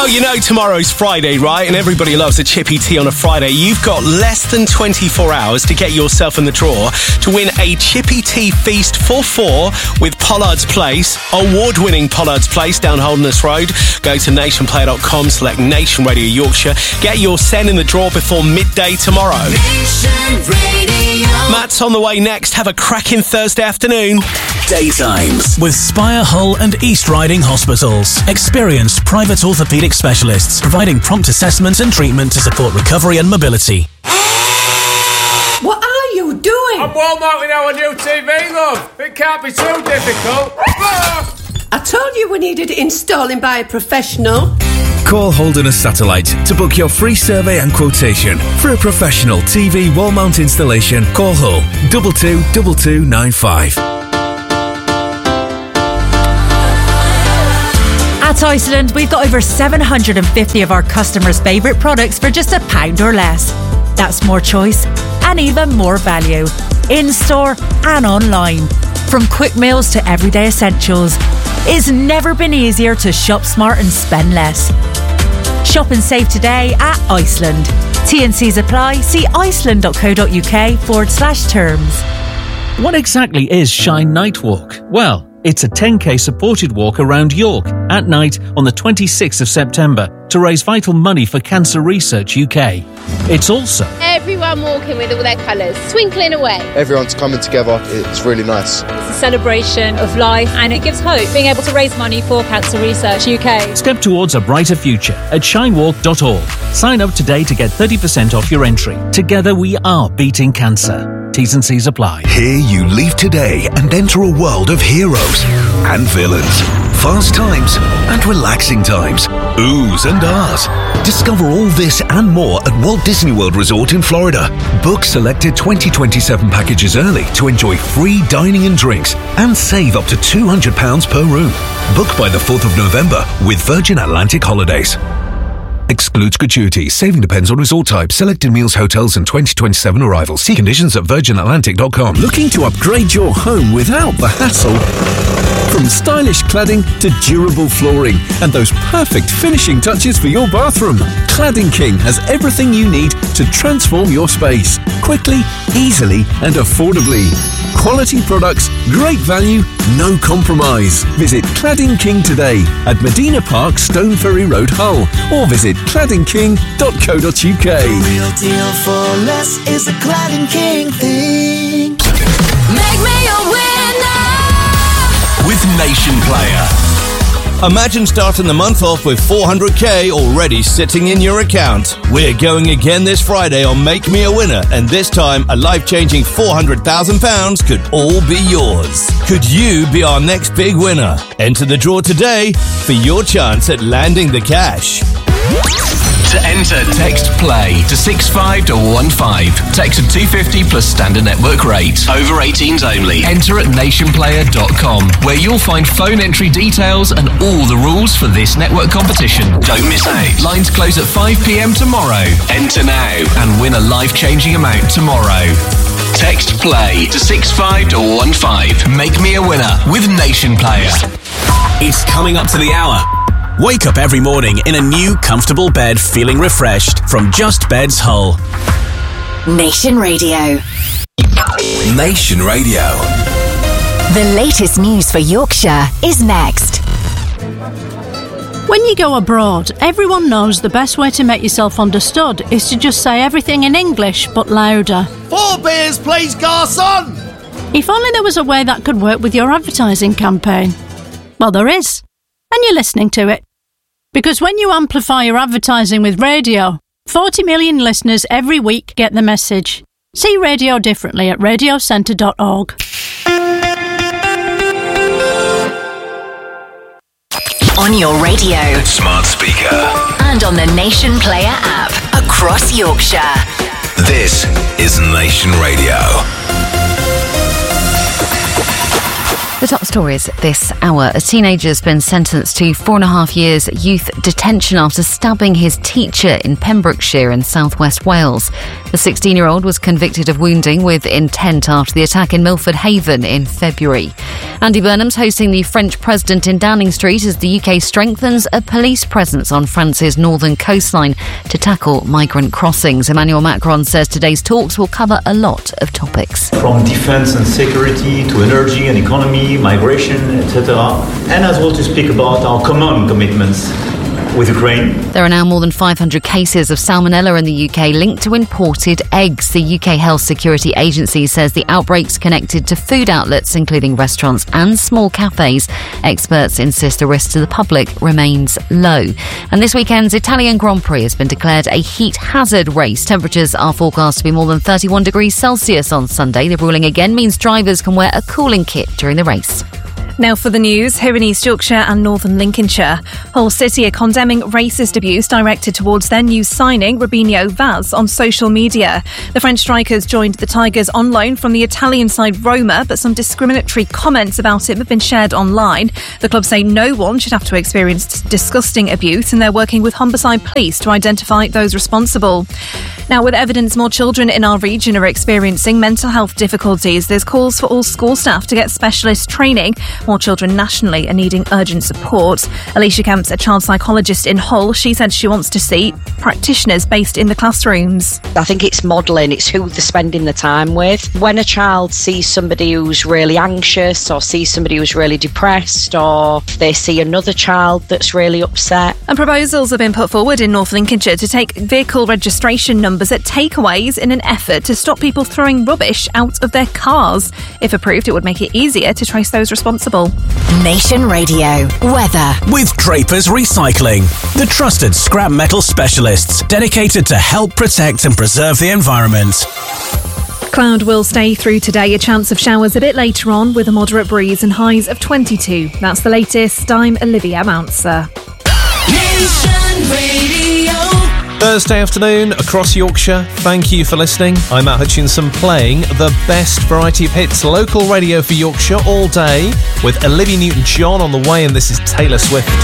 Well, you know tomorrow's Friday, right? And everybody loves a chippy tea on a Friday. You've got less than 24 hours to get yourself in the draw to win a chippy tea feast for 4 with Pollard's Place, award-winning Pollard's Place down Holderness Road. Go to nationplayer.com, select Nation Radio Yorkshire. Get your send in the draw before midday tomorrow. Nation Radio. Matt's on the way next. Have a cracking Thursday afternoon. Daytimes with Spire Hull and East Riding Hospitals. Experienced private orthopaedic specialists providing prompt assessment and treatment to support recovery and mobility. What are you doing? I'm wall mounting our new TV, love. It can't be too difficult. I told you we needed it installing by a professional. Call Holderness Satellite to book your free survey and quotation. For a professional TV wall mount installation, call Hull 222295. At Iceland, we've got over 750 of our customers' favourite products for just £1 or less. That's more choice and even more value, in-store and online. From quick meals to everyday essentials, it's never been easier to shop smart and spend less. Shop and save today at Iceland. T&Cs apply. See iceland.co.uk/terms. What exactly is Shine Night Walk? Well, it's a 10k supported walk around York at night on the 26th of September to raise vital money for Cancer Research UK. It's also everyone walking with all their colours, twinkling away. Everyone's coming together, it's really nice. It's a celebration of life and it gives hope, being able to raise money for Cancer Research UK. Step towards a brighter future at shinewalk.org. Sign up today to get 30% off your entry. Together we are beating cancer. T's and C's apply. Here you leave today and enter a world of heroes and villains, fast times and relaxing times, oohs and ahs. Discover all this and more at Walt Disney World Resort in Florida. Book selected 2027 packages early to enjoy free dining and drinks and save up to £200 per room. Book by the 4th of November with Virgin Atlantic Holidays. Excludes gratuity. Saving depends on resort type. Selected meals, hotels and 2027 arrivals. See conditions at virginatlantic.com. Looking to upgrade your home without the hassle? From stylish cladding to durable flooring and those perfect finishing touches for your bathroom, Cladding King has everything you need to transform your space quickly, easily and affordably. Quality products, great value, no compromise. Visit Cladding King today at Medina Park, Stone Ferry Road, Hull, or visit claddingking.co.uk. Real deal for less is a Cladding King thing. Make me a winner with Nation Player. Imagine starting the month off with 400k already sitting in your account. We're going again this Friday on Make Me a Winner, and this time a life-changing £400,000 could all be yours. Could you be our next big winner? Enter the draw today for your chance at landing the cash. To enter, text PLAY to 65215. Text at 250 plus standard network rate. Over 18s only. Enter at nationplayer.com, where you'll find phone entry details and all the rules for this network competition. Don't miss out. Lines close at 5 p.m. tomorrow. Enter now and win a life-changing amount tomorrow. Text PLAY to 65215. Make me a winner with Nation Player. It's coming up to the hour. Wake up every morning in a new, comfortable bed feeling refreshed from Just Beds Hull. Nation Radio. Nation Radio. The latest news for Yorkshire is next. When you go abroad, everyone knows the best way to make yourself understood is to just say everything in English, but louder. 4 beers, please, garçon! If only there was a way that could work with your advertising campaign. Well, there is. And you're listening to it. Because when you amplify your advertising with radio, 40 million listeners every week get the message. See radio differently at radiocentre.org. On your radio, smart speaker, and on the Nation Player app across Yorkshire. This is Nation Radio. The top stories this hour. A teenager's been sentenced to 4.5 years youth detention after stabbing his teacher in Pembrokeshire in southwest Wales. The 16-year-old was convicted of wounding with intent after the attack in Milford Haven in February. Andy Burnham's hosting the French president in Downing Street as the UK strengthens a police presence on France's northern coastline to tackle migrant crossings. Emmanuel Macron says today's talks will cover a lot of topics. From defence and security to energy and economy, migration, etc. And as well to speak about our common commitments with Ukraine. There are now more than 500 cases of salmonella in the UK linked to imported eggs. The UK Health Security Agency says the outbreak's connected to food outlets, including restaurants and small cafes. Experts insist the risk to the public remains low. And this weekend's Italian Grand Prix has been declared a heat hazard race. Temperatures are forecast to be more than 31 degrees Celsius on Sunday. The ruling again means drivers can wear a cooling kit during the race. Now for the news, here in East Yorkshire and Northern Lincolnshire. Hull City are condemning racist abuse directed towards their new signing, Robinho Vaz, on social media. The French strikers joined the Tigers on loan from the Italian side Roma, but some discriminatory comments about him have been shared online. The club say no one should have to experience disgusting abuse, and they're working with Humberside Police to identify those responsible. Now, with evidence more children in our region are experiencing mental health difficulties, there's calls for all school staff to get specialist training. More children nationally are needing urgent support. Alicia Kemp's a child psychologist in Hull. She said she wants to see practitioners based in the classrooms. I think it's modelling, it's who they're spending the time with. When a child sees somebody who's really anxious or sees somebody who's really depressed, or if they see another child that's really upset. And proposals have been put forward in North Lincolnshire to take vehicle registration numbers at takeaways in an effort to stop people throwing rubbish out of their cars. If approved, it would make it easier to trace those responsible. Nation Radio weather with Drapers Recycling, the trusted scrap metal specialists dedicated to help protect and preserve the environment. Cloud will stay through today, a chance of showers a bit later on with a moderate breeze and highs of 22. That's the latest. I'm Olivia Mounser. Nation Radio. Thursday afternoon across Yorkshire. Thank you for listening. I'm Matt Hutchinson playing the best variety of hits, local radio for Yorkshire all day with Olivia Newton-John on the way, and this is Taylor Swift.